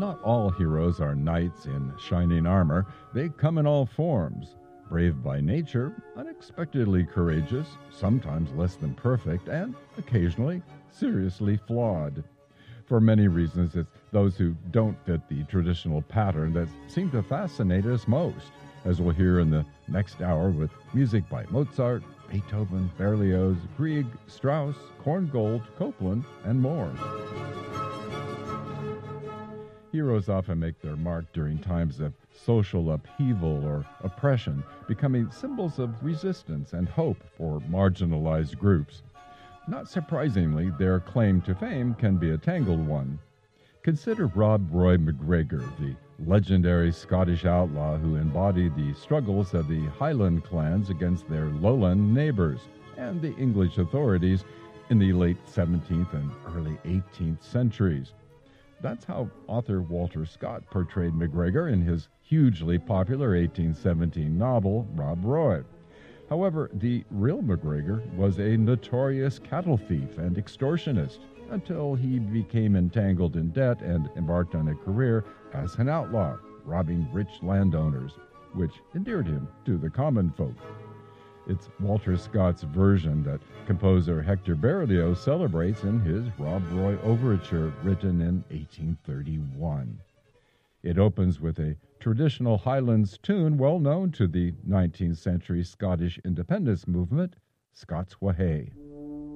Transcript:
Not all heroes are knights in shining armor. They come in all forms. Brave by nature, unexpectedly courageous, sometimes less than perfect, and occasionally seriously flawed. For many reasons, it's those who don't fit the traditional pattern that seem to fascinate us most, as we'll hear in the next hour with music by Mozart, Beethoven, Berlioz, Grieg, Strauss, Korngold, Copland, and more. Heroes often make their mark during times of social upheaval or oppression, becoming symbols of resistance and hope for marginalized groups. Not surprisingly, their claim to fame can be a tangled one. Consider Rob Roy MacGregor, the legendary Scottish outlaw who embodied the struggles of the Highland clans against their lowland neighbors and the English authorities in the late 17th and early 18th centuries. That's how author Walter Scott portrayed MacGregor in his hugely popular 1817 novel, Rob Roy. However, the real MacGregor was a notorious cattle thief and extortionist until he became entangled in debt and embarked on a career as an outlaw, robbing rich landowners, which endeared him to the common folk. It's Walter Scott's version that composer Hector Berlioz celebrates in his Rob Roy Overture, written in 1831. It opens with a traditional Highlands tune well known to the 19th century Scottish independence movement, Scots Wha Hae.